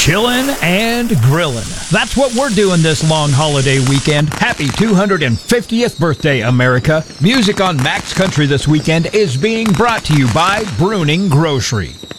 Chillin' and grillin'. That's what we're doing this long holiday weekend. Happy 250th birthday, America. Music on Max Country this weekend is being brought to you by Bruning Grocery.